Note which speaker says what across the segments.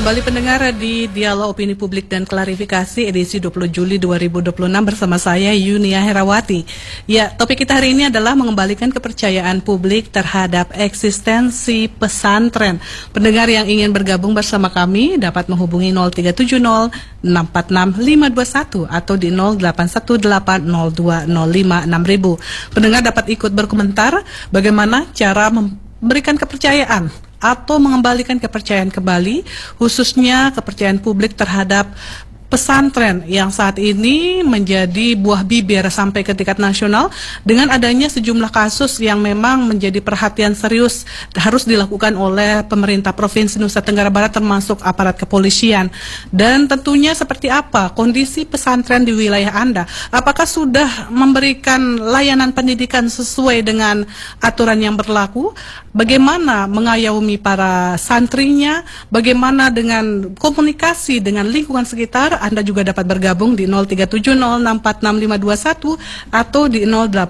Speaker 1: Kembali pendengar di Dialog Opini Publik dan Klarifikasi edisi 20 Juli 2026 bersama saya Yunia Herawati. Ya, topik kita hari ini adalah mengembalikan kepercayaan publik terhadap eksistensi pesantren. Pendengar yang ingin bergabung bersama kami dapat menghubungi 0370 646 521 atau di 0818 0205 6000. Pendengar dapat ikut berkomentar bagaimana cara memberikan kepercayaan atau mengembalikan kepercayaan kembali, khususnya kepercayaan publik terhadap pesantren yang saat ini menjadi buah bibir sampai ke tingkat nasional dengan adanya sejumlah kasus yang memang menjadi perhatian serius harus dilakukan oleh pemerintah Provinsi Nusa Tenggara Barat termasuk aparat kepolisian. Dan tentunya seperti apa kondisi pesantren di wilayah Anda? Apakah sudah memberikan layanan pendidikan sesuai dengan aturan yang berlaku? Bagaimana mengayomi para santrinya? Bagaimana dengan komunikasi dengan lingkungan sekitar? Anda juga dapat bergabung di 0370646521 atau di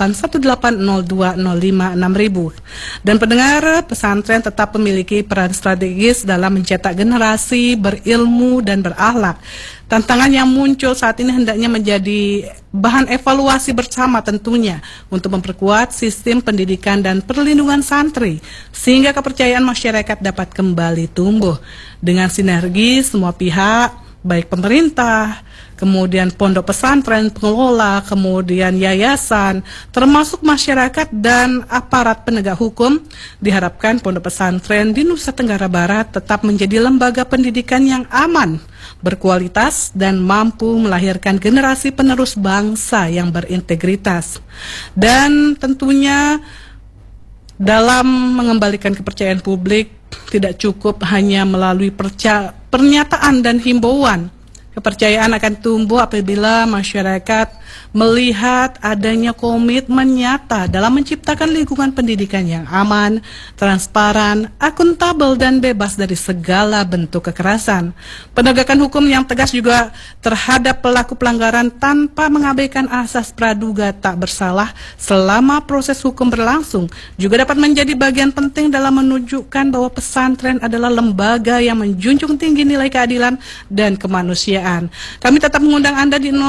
Speaker 1: 081802056000. Dan pendengar, pesantren tetap memiliki peran strategis dalam mencetak generasi berilmu dan berakhlak. Tantangan yang muncul saat ini hendaknya menjadi bahan evaluasi bersama tentunya untuk memperkuat sistem pendidikan dan perlindungan santri sehingga kepercayaan masyarakat dapat kembali tumbuh dengan sinergi semua pihak, baik pemerintah, kemudian pondok pesantren, pengelola, kemudian yayasan, termasuk masyarakat dan aparat penegak hukum. Diharapkan pondok pesantren di Nusa Tenggara Barat tetap menjadi lembaga pendidikan yang aman, berkualitas, dan mampu melahirkan generasi penerus bangsa yang berintegritas. Dan tentunya dalam mengembalikan kepercayaan publik tidak cukup hanya melalui pernyataan dan himbauan. Kepercayaan akan tumbuh apabila masyarakat melihat adanya komitmen nyata dalam menciptakan lingkungan pendidikan yang aman, transparan, akuntabel, dan bebas dari segala bentuk kekerasan. Penegakan hukum yang tegas juga terhadap pelaku pelanggaran tanpa mengabaikan asas praduga tak bersalah selama proses hukum berlangsung juga dapat menjadi bagian penting dalam menunjukkan bahwa pesantren adalah lembaga yang menjunjung tinggi nilai keadilan dan kemanusiaan. Kami tetap mengundang Anda di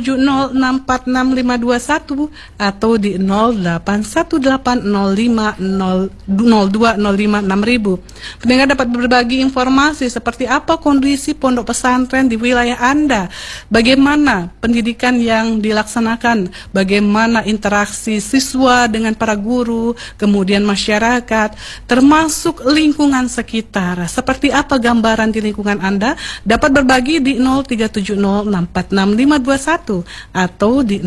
Speaker 1: 0370646521 atau di 08180502056000. Pendengar dapat berbagi informasi seperti apa kondisi pondok pesantren di wilayah Anda, bagaimana pendidikan yang dilaksanakan, bagaimana interaksi siswa dengan para guru, kemudian masyarakat, termasuk lingkungan sekitar. Seperti apa gambaran di lingkungan Anda? Dapat berbagi di 0370646521 atau di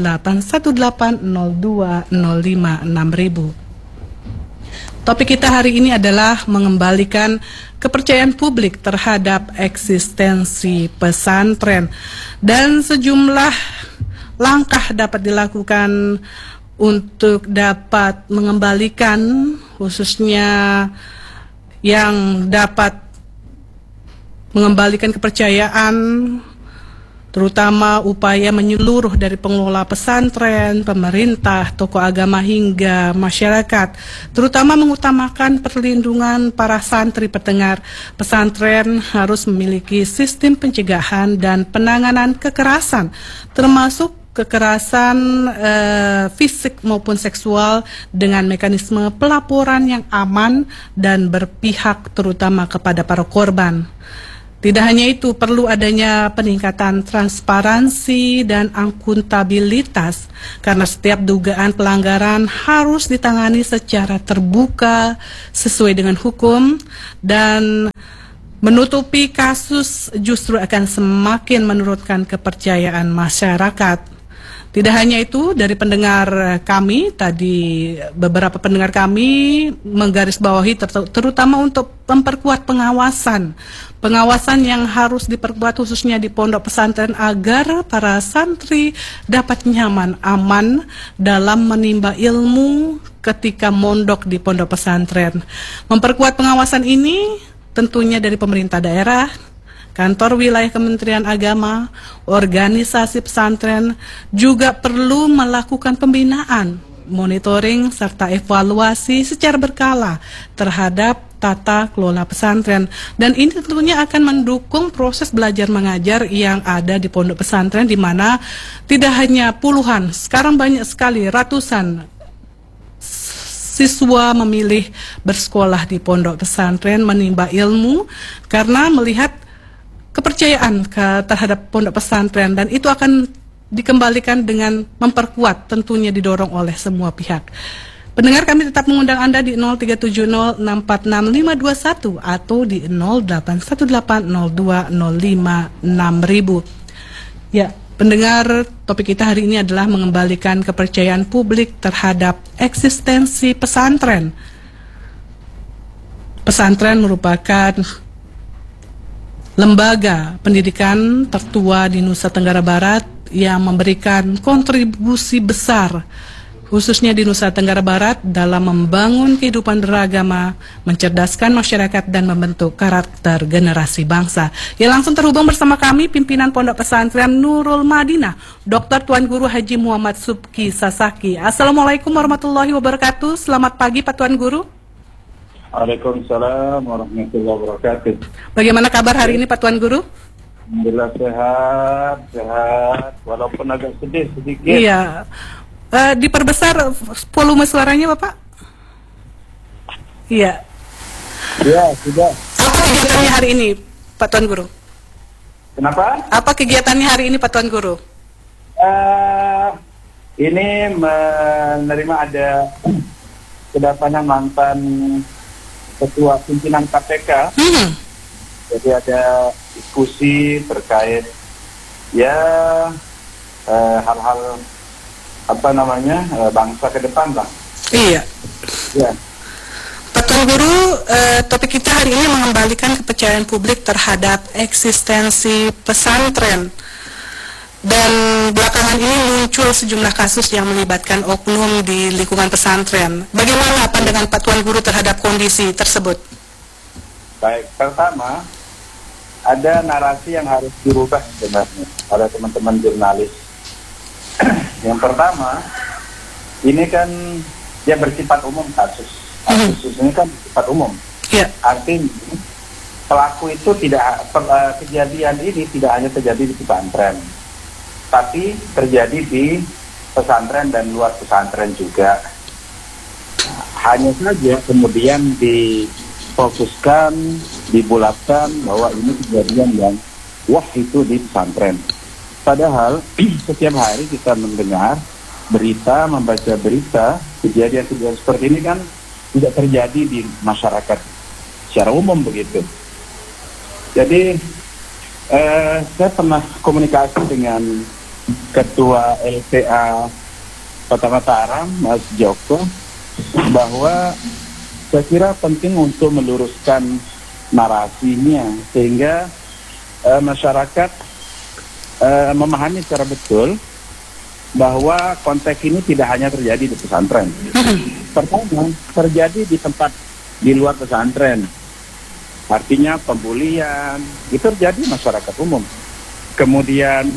Speaker 1: 081802056000. Topik kita hari ini adalah mengembalikan kepercayaan publik terhadap eksistensi pesantren dan sejumlah langkah dapat dilakukan untuk dapat mengembalikan, khususnya yang dapat mengembalikan kepercayaan, terutama upaya menyeluruh dari pengelola pesantren, pemerintah, tokoh agama hingga masyarakat, terutama mengutamakan perlindungan para santri pendengar. Pesantren harus memiliki sistem pencegahan dan penanganan kekerasan, termasuk kekerasan fisik maupun seksual dengan mekanisme pelaporan yang aman dan berpihak terutama kepada para korban. Tidak hanya itu, perlu adanya peningkatan transparansi dan akuntabilitas karena setiap dugaan pelanggaran harus ditangani secara terbuka sesuai dengan hukum, dan menutupi kasus justru akan semakin menurunkan kepercayaan masyarakat. Tidak hanya itu, dari pendengar kami, tadi beberapa pendengar kami menggarisbawahi terutama untuk memperkuat pengawasan yang harus diperkuat khususnya di pondok pesantren agar para santri dapat nyaman, aman dalam menimba ilmu ketika mondok di pondok pesantren. Memperkuat pengawasan ini tentunya dari pemerintah daerah, kantor wilayah Kementerian Agama, organisasi pesantren juga perlu melakukan pembinaan monitoring serta evaluasi secara berkala terhadap tata kelola pesantren. Dan ini tentunya akan mendukung proses belajar mengajar yang ada di pondok pesantren, di mana tidak hanya puluhan, sekarang banyak sekali ratusan siswa memilih bersekolah di pondok pesantren menimba ilmu karena melihat kepercayaan terhadap pondok pesantren, dan itu akan dikembalikan dengan memperkuat, tentunya didorong oleh semua pihak. Pendengar, kami tetap mengundang Anda di 0370646521 atau di 081802056000. Ya, pendengar, topik kita hari ini adalah mengembalikan kepercayaan publik terhadap eksistensi pesantren. Pesantren merupakan lembaga pendidikan tertua di Nusa Tenggara Barat yang memberikan kontribusi besar khususnya di Nusa Tenggara Barat dalam membangun kehidupan beragama, mencerdaskan masyarakat dan membentuk karakter generasi bangsa. Ya, langsung terhubung bersama kami pimpinan Pondok Pesantren Nurul Madinah, Dr. Tuan Guru Haji Muhammad Subki Sasaki. Assalamualaikum warahmatullahi wabarakatuh. Selamat pagi Pak Tuan Guru.
Speaker 2: Waalaikumsalam warahmatullahi wabarakatuh.
Speaker 1: Bagaimana kabar hari ini Pak Tuan Guru?
Speaker 2: Alhamdulillah sehat, walaupun agak sedih sedikit.
Speaker 1: Iya, diperbesar volume suaranya Bapak? Iya.
Speaker 2: Ya, sudah.
Speaker 1: Apa kegiatannya hari ini Pak Tuan Guru?
Speaker 2: Kenapa?
Speaker 1: Apa kegiatannya hari ini Pak Tuan Guru?
Speaker 2: Ini menerima ada kedatangan mantan ketua pimpinan KPK. Jadi ada diskusi terkait hal-hal bangsa ke depan lah.
Speaker 1: Iya.
Speaker 2: Ya.
Speaker 1: Pak Tuan Guru, topik kita hari ini mengembalikan kepercayaan publik terhadap eksistensi pesantren. Dan belakangan ini muncul sejumlah kasus yang melibatkan oknum di lingkungan pesantren. Bagaimana pandangan Pak Tuan Guru terhadap kondisi tersebut?
Speaker 2: Baik, pertama ada narasi yang harus dirubah sebenarnya oleh teman-teman jurnalis. Yang pertama, ini kan dia bersifat umum kasus ini kan bersifat umum.
Speaker 1: Yeah.
Speaker 2: Artinya pelaku itu kejadian ini tidak hanya terjadi di pesantren, tapi terjadi di pesantren dan luar pesantren juga. Hanya saja kemudian difokuskan, dibulatkan bahwa ini kejadian yang itu di pesantren. Padahal setiap hari kita mendengar berita, membaca berita, kejadian-kejadian seperti ini kan tidak terjadi di masyarakat secara umum begitu. Jadi saya pernah komunikasi dengan Ketua LPA Kota Mataram, Mas Joko, bahwa saya kira penting untuk meluruskan narasinya sehingga masyarakat memahami secara betul bahwa konteks ini tidak hanya terjadi di pesantren. Pertama, terjadi di tempat di luar pesantren. Artinya pembulian, itu terjadi masyarakat umum. Kemudian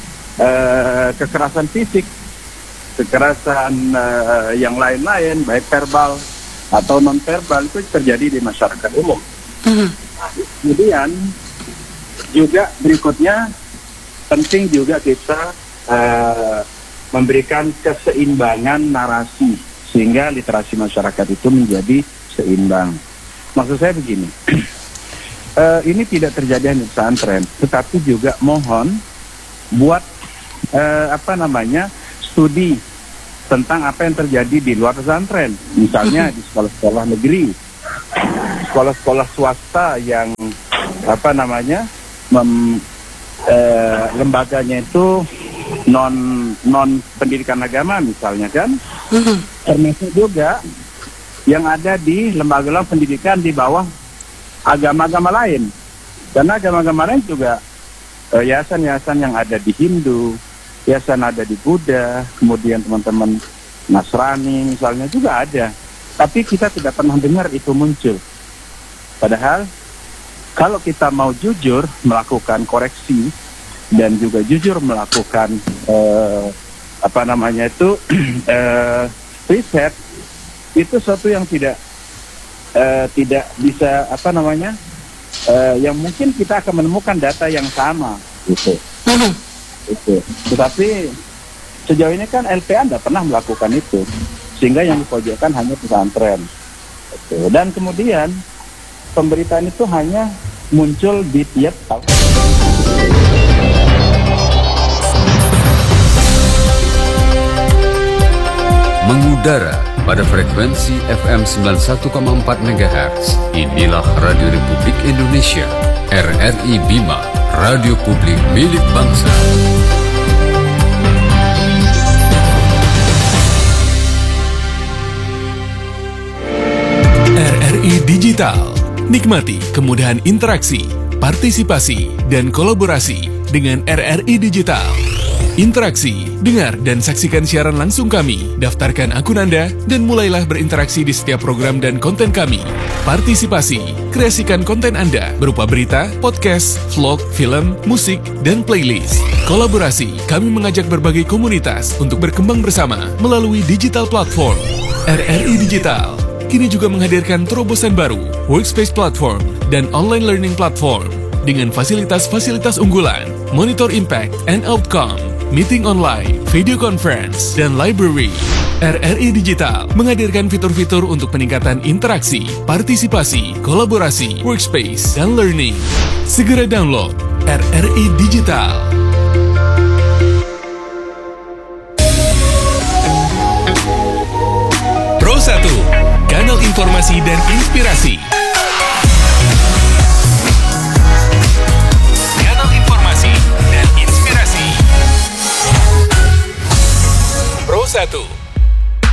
Speaker 2: kekerasan fisik, kekerasan yang lain-lain, baik verbal atau non-verbal, itu terjadi di masyarakat umum. Kemudian juga berikutnya penting juga kita memberikan keseimbangan narasi sehingga literasi masyarakat itu menjadi seimbang. Maksud saya begini, ini tidak terjadi hanya di pesantren, tetapi juga mohon buat studi tentang apa yang terjadi di luar pesantren, misalnya di sekolah-sekolah negeri, sekolah-sekolah swasta yang lembaganya itu non pendidikan agama misalnya kan, termasuk juga yang ada di lembaga pendidikan di bawah agama-agama lain, karena agama-agama lain juga yayasan-yayasan yang ada di Hindu, yayasan ada di Buddha, kemudian teman-teman Nasrani misalnya juga ada, tapi kita tidak pernah dengar itu muncul. Padahal kalau kita mau jujur melakukan koreksi dan juga jujur melakukan riset itu suatu yang tidak bisa yang mungkin kita akan menemukan data yang sama gitu. Tetapi sejauh ini kan LPA tidak pernah melakukan itu, sehingga yang dipojokkan hanya pesantren. Dan kemudian pemberitaan itu hanya muncul di tiap tahun.
Speaker 3: Mengudara pada frekuensi FM 91,4 MHz. Inilah Radio Republik Indonesia, RRI Bima, Radio Publik Milik Bangsa.
Speaker 4: RRI Digital. Nikmati kemudahan interaksi, partisipasi, dan kolaborasi dengan RRI Digital. Interaksi, dengar dan saksikan siaran langsung kami, daftarkan akun Anda, dan mulailah berinteraksi di setiap program dan konten kami. Partisipasi, kreasikan konten Anda berupa berita, podcast, vlog, film, musik, dan playlist. Kolaborasi, kami mengajak berbagai komunitas untuk berkembang bersama melalui digital platform. RRI Digital kini juga menghadirkan terobosan baru, workspace platform, dan online learning platform dengan fasilitas-fasilitas unggulan, monitor impact and outcome, meeting online, video conference, dan library. RRI Digital menghadirkan fitur-fitur untuk peningkatan interaksi, partisipasi, kolaborasi, workspace, dan learning. Segera download RRI Digital. Pro 1, kanal informasi dan inspirasi. Kanal informasi dan inspirasi. Pro 1.